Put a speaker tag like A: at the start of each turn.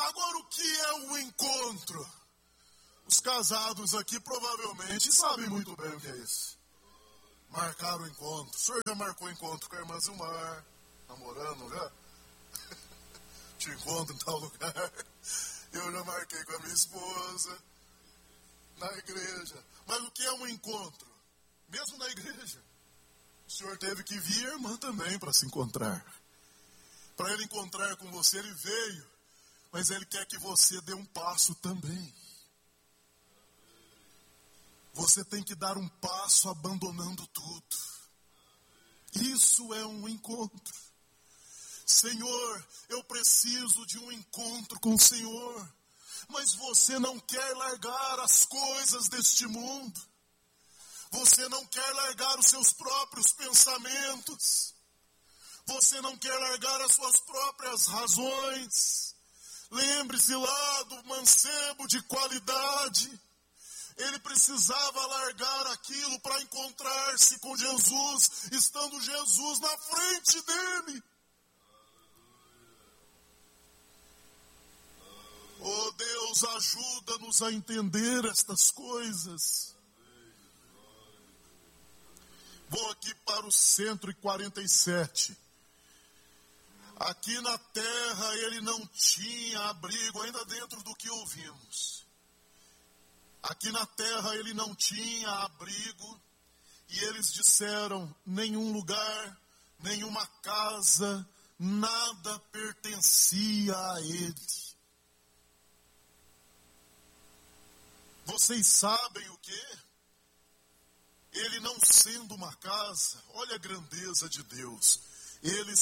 A: Agora, o que é um encontro? Os casados aqui provavelmente sabem muito bem o que é isso. Marcar o encontro. O senhor já marcou encontro com a irmã Zilmar, namorando, já? Te encontro em tal lugar. Eu já marquei com a minha esposa, na igreja. Mas o que é um encontro? Mesmo na igreja. O senhor teve que vir, a irmã também, para se encontrar. Para ele encontrar com você, ele veio. Mas ele quer que você dê um passo também. Você tem que dar um passo abandonando tudo. Isso é um encontro. Senhor, eu preciso de um encontro com o Senhor. Mas você não quer largar as coisas deste mundo. Você não quer largar os seus próprios pensamentos. Você não quer largar as suas próprias razões. Lembre-se lá do mancebo de qualidade. Ele precisava largar aquilo para encontrar-se com Jesus, estando Jesus na frente dele. Oh Deus, ajuda-nos a entender estas coisas. Vou aqui para o 147. Aqui na terra ele não tinha abrigo, ainda dentro do que ouvimos. Aqui na terra ele não tinha abrigo, e eles disseram, nenhum lugar, nenhuma casa, nada pertencia a ele. Vocês sabem o quê? Ele não sendo uma casa, olha a grandeza de Deus, ele